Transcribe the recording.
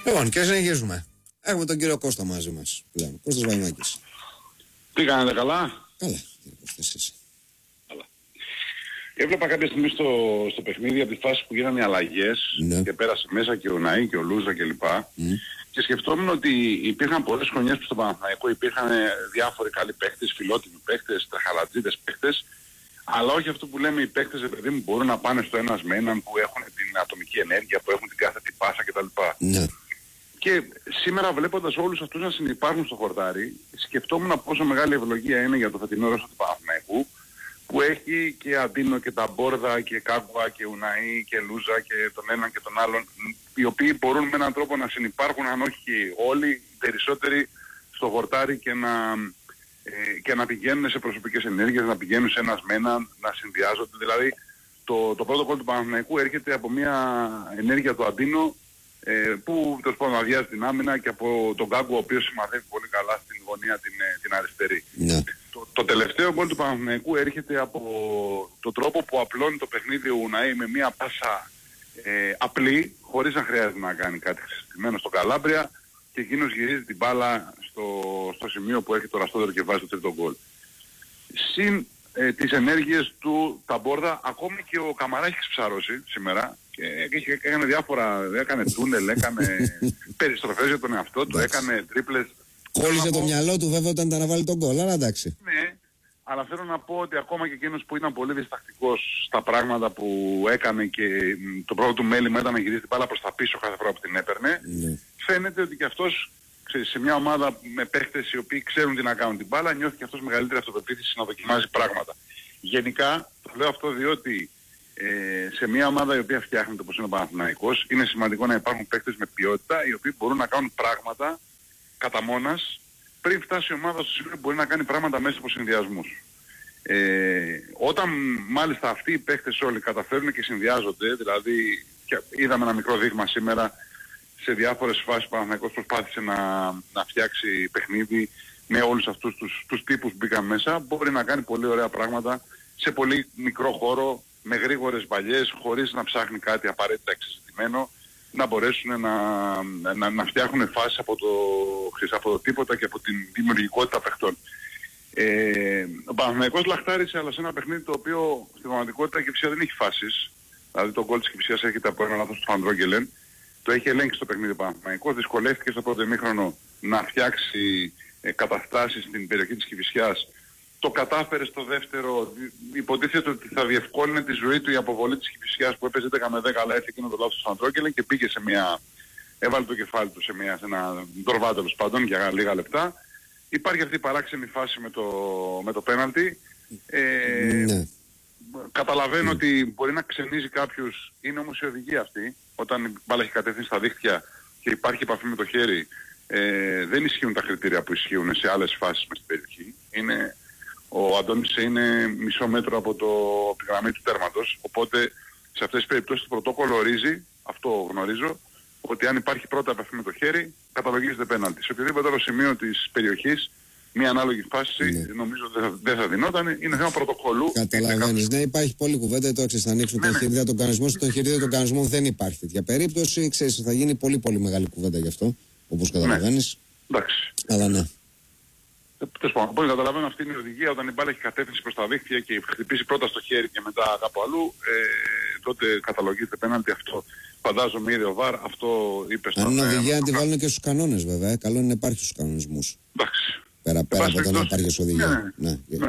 Λοιπόν, και συνεχίζουμε. Έχουμε τον κύριο Κώστα μαζί μας πλέον. Κώστας Βαϊμάκης. Τι κάνετε, καλά? Καλά, κύριε Κώστα, εσείς. Καλά. Έβλεπα κάποια στιγμή στο παιχνίδι από τη φάση που γίνανε οι αλλαγές, ναι, και πέρασε μέσα και ο Ναΐ και ο Λούζα κλπ. Και σκεφτόμουν ότι υπήρχαν πολλές χρονιές που στο Παναθηναϊκό υπήρχαν διάφοροι καλοί παίκτες, φιλότιμοι παίκτες, τραχαλατζίδες παίκτες, αλλά όχι αυτό που λέμε οι παίκτες, επειδή μου μπορούν να πάνε στο ένας με έναν, που έχουν την ατομική ενέργεια, που έχουν την κάθετη πάσα κτλ. Ναι. Και σήμερα βλέποντας όλους αυτούς να συνυπάρχουν στο χορτάρι, σκεφτόμουν πόσο μεγάλη ευλογία είναι για το φετινό ρόστερ του Παναθηναϊκού, που έχει και Αντίνο και τα Μπόρδα και Κάγκουα και Ουναΐ και Λούζα και τον έναν και τον άλλον, οι οποίοι μπορούν με έναν τρόπο να συνυπάρχουν, αν όχι όλοι, οι περισσότεροι, στο χορτάρι και να πηγαίνουν σε προσωπικές ενέργειες, να πηγαίνουν σε ένας με έναν, να συνδυάζονται. Δηλαδή το πρώτο γκολ του Παναθηναϊκού έρχεται από μια ενέργεια του Αντίνο, που τέλος πάντων αδειάζει την άμυνα, και από τον Κάγκο, ο οποίος συμμαθεύει πολύ καλά στην γωνία την αριστερή. Ναι. Το τελευταίο γκολ του Παναθηναϊκού έρχεται από τον τρόπο που απλώνει το παιχνίδι ο Ουναΐ με μια πάσα απλή, χωρίς να χρειάζεται να κάνει κάτι συστημένο στο Καλάμπρια, και εκείνος γυρίζει την μπάλα στο σημείο που έχει το ραστόδερο και βάζει το τρίτο γκολ. Συν τις ενέργειες του Ταμπόρδα, ακόμη και ο Καμαρά έχει ψαρώσει σήμερα και έκανε διάφορα, έκανε τούνελ, έκανε περιστροφές για τον εαυτό του, έκανε τρίπλες. Κόλλησε το μυαλό του βέβαια όταν ήταν να βάλει τον γκολ, αλλά εντάξει. Ναι, αλλά θέλω να πω ότι ακόμα και εκείνος που ήταν πολύ διστακτικός στα πράγματα που έκανε και το πρώτο του μέλημα ήταν να γυρίσει την μπάλα προς τα πίσω κάθε φορά που την έπαιρνε, Ναι. φαίνεται ότι και αυτός, σε μια ομάδα με παίχτες οι οποίοι ξέρουν τι να κάνουν την μπάλα, νιώθει και αυτός μεγαλύτερη αυτοπεποίθηση να δοκιμάζει πράγματα. Γενικά, το λέω αυτό διότι σε μια ομάδα η οποία φτιάχνεται όπως είναι ο Παναθηναϊκός, είναι σημαντικό να υπάρχουν παίκτες με ποιότητα, οι οποίοι μπορούν να κάνουν πράγματα κατά μόνας, πριν φτάσει η ομάδα στο σημείο που μπορεί να κάνει πράγματα μέσα από συνδυασμούς. Όταν μάλιστα αυτοί οι παίκτες όλοι καταφέρουν και συνδυάζονται, δηλαδή είδαμε ένα μικρό δείγμα σήμερα, σε διάφορες φάσεις ο Παναθηναϊκός προσπάθησε να φτιάξει παιχνίδι με όλους αυτούς τους τύπους που μπήκαν μέσα, μπορεί να κάνει πολύ ωραία πράγματα σε πολύ μικρό χώρο, με γρήγορες μπαλιές, χωρίς να ψάχνει κάτι απαραίτητα εξεζητημένο, να μπορέσουν να φτιάχνουν φάσεις από το τίποτα και από την δημιουργικότητα παιχτών. Ο Παναθηναϊκός λαχτάρισε, αλλά σε ένα παιχνίδι το οποίο στην πραγματικότητα η Κυψία δεν έχει φάσεις. Δηλαδή το γκολ της Κυψίας έρχεται από ένα λάθος του Φαντρόγκελεν. Το έχει ελέγξει στο παιχνίδι ο Παναθηναϊκός, δυσκολεύτηκε στο πρώτο ημίχρονο να φτιάξει καταστάσεις στην περιοχή της Κηφισιάς. Το κατάφερε στο δεύτερο, υποτίθεται ότι θα διευκόλυνε τη ζωή του η αποβολή της Κηφισιάς που έπαιζε 10 με 10, αλλά έφυγε εκείνο το λάθος του Φαντρόγκελεν και πήγε έβαλε το κεφάλι του σε ένα ντορβά τέλος πάντων για λίγα λεπτά. Υπάρχει αυτή η παράξενη φάση με το πέναλτι. Ναι. Καταλαβαίνω ότι μπορεί να ξενίζει κάποιους, είναι όμως η οδηγία αυτή. Όταν η μπάλα έχει κατεύθυνση στα δίχτυα και υπάρχει επαφή με το χέρι, δεν ισχύουν τα κριτήρια που ισχύουν σε άλλες φάσεις μες στην περιοχή. Ο Αντώνης είναι μισό μέτρο από τη γραμμή του τέρματος, οπότε σε αυτές τις περιπτώσεις το πρωτόκολλο ορίζει, αυτό γνωρίζω, ότι αν υπάρχει πρώτα επαφή με το χέρι, καταλογίζεται πέναλτι. Σε οποιοδήποτε άλλο σημείο της περιοχής, μια ανάλογη φάση νομίζω δεν θα δινόταν, είναι θέμα πρωτοκολλού. Καταλαβαίνεις, ναι, υπάρχει πολλή κουβέντα, το έξεις, θα ανοίξουν τα εγχειρίδια των κανονισμών. Στον εγχειρίδιο των κανονισμών δεν υπάρχει τέτοια περίπτωση, ξέρεις, θα γίνει πολύ πολύ μεγάλη κουβέντα γι' αυτό, όπως καταλαβαίνεις. Εντάξει. Αλλά ναι. Τέλος πάντων, μπορεί να καταλαβαίνω, αυτή είναι η οδηγία. Όταν η μπάλα έχει κατεύθυνση προς τα δίχτυα και χτυπήσει πρώτα στο χέρι και μετά κάπου αλλού, τότε καταλογίζεται πέναλτι. Αυτό φαντάζομαι είδε ο ΒΑΡ, αυτό είπε στο. Αν είναι οδηγία να τη βάλουν και στους κανόνες βέβαια, καλό είναι να υπάρχει στους κανονισμούς. Εντάξει. Πέρα από το να υπάρχει οδηγία. Ναι.